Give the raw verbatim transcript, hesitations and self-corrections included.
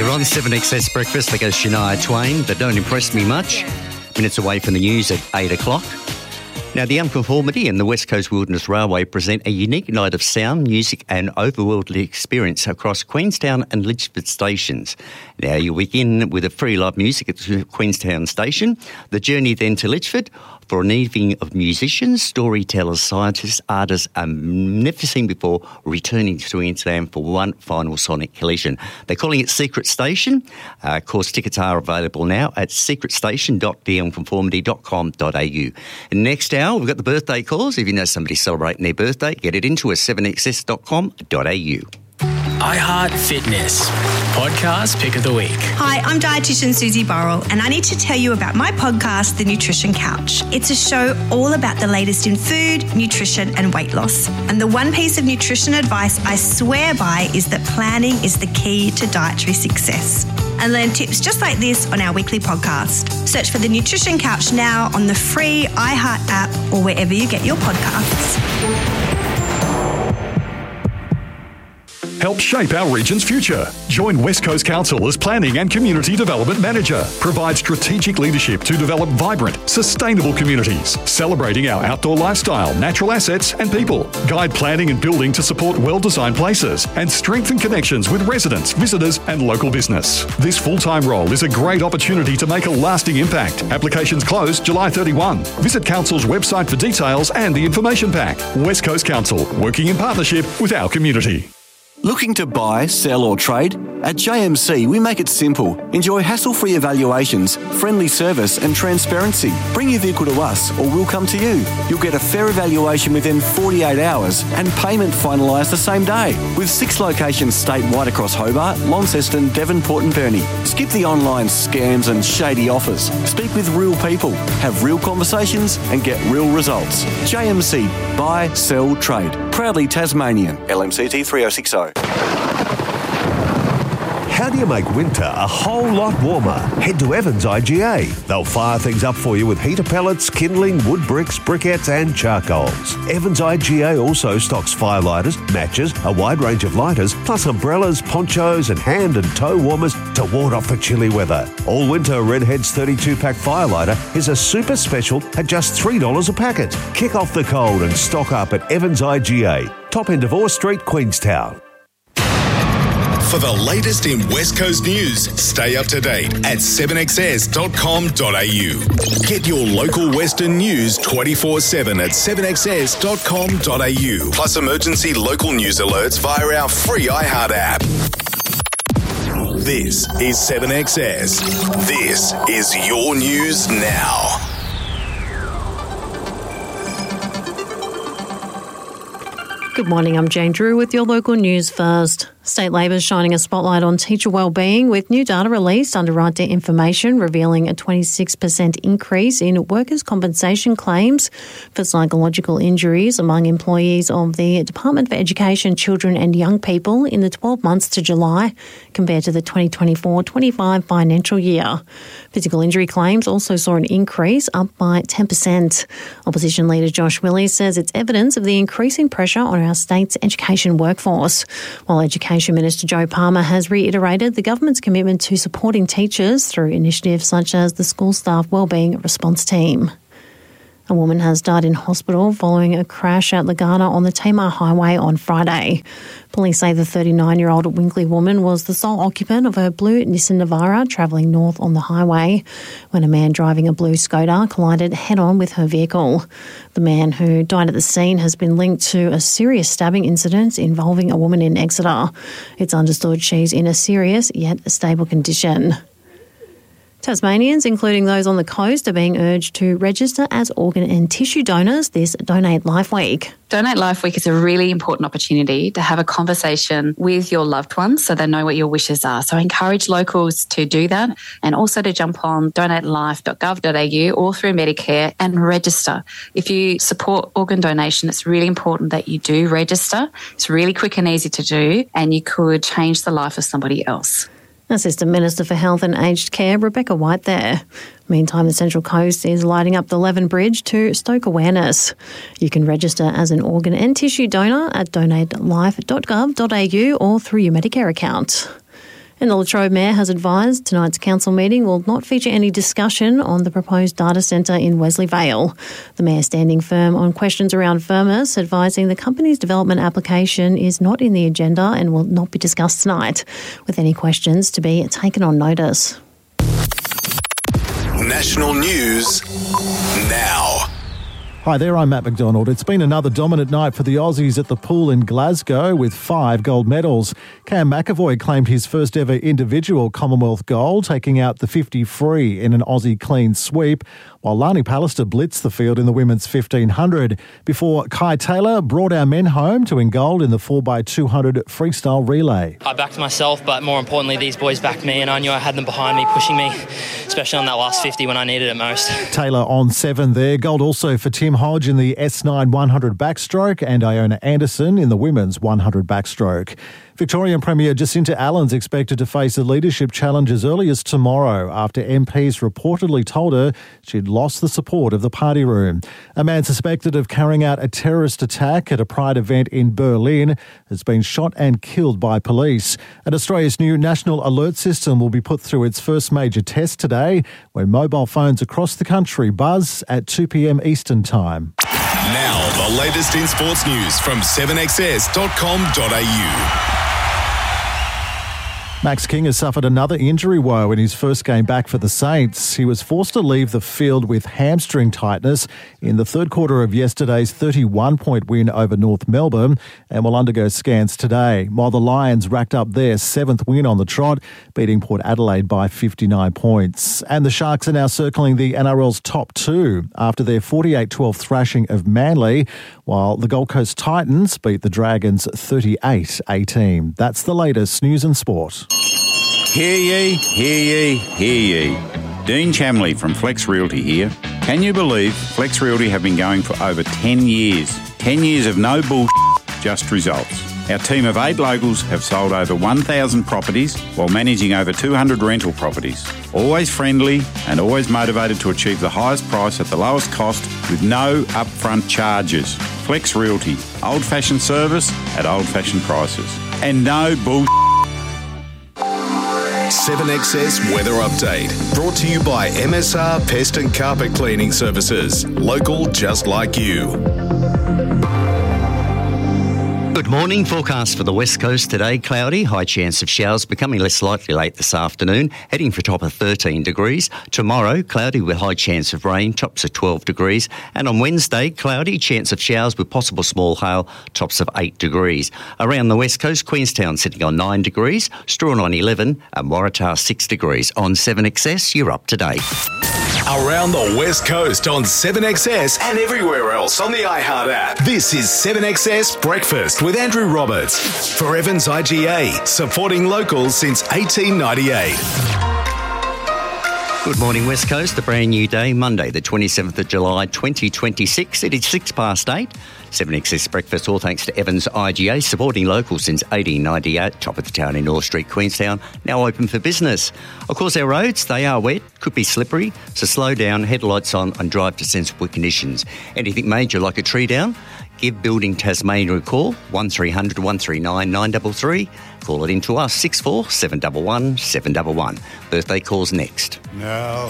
You're on seven X S Breakfast. There goes Shania Twain, but don't impress me much. Minutes away from the news at eight o'clock. Now, the Unconformity and the West Coast Wilderness Railway present a unique night of sound, music and overworldly experience across Queenstown and Litchford stations. Now, you begin with a free live music at the Queenstown station. The journey then to Litchford for an evening of musicians, storytellers, scientists, artists and never seen before returning to Queenstown for one final sonic collision. They're calling it Secret Station. Uh, of course, tickets are available now at secret station dot the unconformity dot com dot a u. And next hour, we've got the birthday calls. If you know somebody celebrating their birthday, get it into us, seven x s dot com dot a u. iHeart Fitness, podcast pick of the week. Hi, I'm dietitian Susie Burrell, and I need to tell you about my podcast, The Nutrition Couch. It's a show all about the latest in food, nutrition and weight loss. And the one piece of nutrition advice I swear by is that planning is the key to dietary success. And learn tips just like this on our weekly podcast. Search for The Nutrition Couch now on the free iHeart app or wherever you get your podcasts. Help shape our region's future. Join West Coast Council as Planning and Community Development Manager. Provide strategic leadership to develop vibrant, sustainable communities, celebrating our outdoor lifestyle, natural assets and people. Guide planning and building to support well-designed places and strengthen connections with residents, visitors and local business. This full-time role is a great opportunity to make a lasting impact. Applications close July thirty-first. Visit Council's website for details and the information pack. West Coast Council, working in partnership with our community. Looking to buy, sell or trade? At J M C, we make it simple. Enjoy hassle-free evaluations, friendly service and transparency. Bring your vehicle to us or we'll come to you. You'll get a fair evaluation within forty-eight hours and payment finalised the same day. With six locations statewide across Hobart, Launceston, Devonport and Burnie. Skip the online scams and shady offers. Speak with real people, have real conversations and get real results. J M C, buy, sell, trade. Proudly Tasmanian. L M C T three oh six oh. How do you make winter a whole lot warmer? Head to Evans I G A. They'll fire things up for you with heater pellets, kindling, wood bricks, briquettes and charcoals. Evans I G A also stocks firelighters, matches, a wide range of lighters, plus umbrellas, ponchos and hand and toe warmers to ward off the chilly weather. All winter Redhead's thirty-two pack firelighter is a super special at just three dollars a packet. Kick off the cold and stock up at Evans I G A. Top end of Orr Street, Queenstown. For the latest in West Coast news, stay up to date at seven x s dot com dot a u. Get your local Western news twenty-four seven at seven x s dot com dot a u. Plus emergency local news alerts via our free iHeart app. This is seven X S. This is your news now. Good morning, I'm Jane Drew with your local news first. State Labor is shining a spotlight on teacher wellbeing with new data released under Right to Information revealing a twenty-six percent increase in workers' compensation claims for psychological injuries among employees of the Department for Education, Children and Young People in the twelve months to July compared to the twenty twenty-four twenty-five financial year. Physical injury claims also saw an increase, up by ten percent. Opposition leader Josh Willey says it's evidence of the increasing pressure on our state's education workforce, while Education Minister Joe Palmer has reiterated the government's commitment to supporting teachers through initiatives such as the School Staff Wellbeing Response Team. A woman has died in hospital following a crash at Lagana on the Tamar Highway on Friday. Police say the thirty-nine-year-old Winkley woman was the sole occupant of her blue Nissan Navara travelling north on the highway when a man driving a blue Skoda collided head-on with her vehicle. The man who died at the scene has been linked to a serious stabbing incident involving a woman in Exeter. It's understood she's in a serious yet stable condition. Tasmanians, including those on the coast, are being urged to register as organ and tissue donors this Donate Life Week. Donate Life Week is a really important opportunity to have a conversation with your loved ones so they know what your wishes are. So I encourage locals to do that and also to jump on donate life dot gov dot a u or through Medicare and register. If you support organ donation, it's really important that you do register. It's really quick and easy to do, and you could change the life of somebody else. Assistant Minister for Health and Aged Care, Rebecca White there. Meantime, the Central Coast is lighting up the Leven Bridge to stoke awareness. You can register as an organ and tissue donor at donate life dot gov dot a u or through your Medicare account. And the Latrobe Mayor has advised tonight's council meeting will not feature any discussion on the proposed data centre in Wesley Vale. The Mayor standing firm on questions around Firmus, advising the company's development application is not in the agenda and will not be discussed tonight, with any questions to be taken on notice. National news now. Hi there, I'm Matt McDonald. It's been another dominant night for the Aussies at the pool in Glasgow with five gold medals. Cam McAvoy claimed his first ever individual Commonwealth gold, taking out the fifty free in an Aussie clean sweep, while Lani Pallister blitzed the field in the women's fifteen hundred before Kai Taylor brought our men home to win gold in the four by two hundred freestyle relay. I backed myself, but more importantly, these boys backed me, and I knew I had them behind me, pushing me, especially on that last fifty when I needed it most. Taylor on seven there. Gold also for Tim Hodge in the S nine one hundred backstroke and Iona Anderson in the women's one hundred backstroke. Victorian Premier Jacinta Allen's expected to face a leadership challenge as early as tomorrow after M Ps reportedly told her she'd lost the support of the party room. A man suspected of carrying out a terrorist attack at a Pride event in Berlin has been shot and killed by police. And Australia's new National Alert System will be put through its first major test today when mobile phones across the country buzz at two p.m. Eastern Time. Now, the latest in sports news from seven x s dot com dot a u. Max King has suffered another injury woe in his first game back for the Saints. He was forced to leave the field with hamstring tightness in the third quarter of yesterday's thirty-one point win over North Melbourne and will undergo scans today, while the Lions racked up their seventh win on the trot, beating Port Adelaide by fifty-nine points. And the Sharks are now circling the N R L's top two after their forty-eight twelve thrashing of Manly, while the Gold Coast Titans beat the Dragons thirty-eight eighteen. That's the latest news and sport. Hear ye, hear ye, hear ye. Dean Chamley from Flex Realty here. Can you believe Flex Realty have been going for over ten years? ten years of no bullshit, just results. Our team of eight locals have sold over one thousand properties while managing over two hundred rental properties. Always friendly and always motivated to achieve the highest price at the lowest cost with no upfront charges. Flex Realty, old-fashioned service at old-fashioned prices. And no bullshit. seven X S Weather Update. Brought to you by M S R Pest and Carpet Cleaning Services. Local just like you. Good morning. Forecast for the West Coast today. Cloudy, high chance of showers, becoming less likely late this afternoon, heading for a top of thirteen degrees. Tomorrow, cloudy with high chance of rain, tops of twelve degrees. And on Wednesday, cloudy, chance of showers with possible small hail, tops of eight degrees. Around the West Coast, Queenstown sitting on nine degrees, Strawn on eleven, and Waratah six degrees. On seven X S, you're up to date. Around the West Coast on seven X S and everywhere else on the iHeart app. This is seven X S Breakfast with Andrew Roberts for Evans I G A, supporting locals since eighteen ninety-eight. Good morning, West Coast. A brand new day, Monday, the twenty-seventh of July, twenty twenty-six. It is six past eight. seven X S Breakfast, all thanks to Evans I G A, supporting locals since eighteen ninety-eight. Top of the town in North Street, Queenstown, now open for business. Of course, our roads, they are wet, could be slippery, so slow down, headlights on and drive to sensible conditions. Anything major like a tree down, give Building Tasmania a call, one three hundred, one three nine, nine three three. Call it in to us, six four seven one one, seven one one. Birthday calls next. No.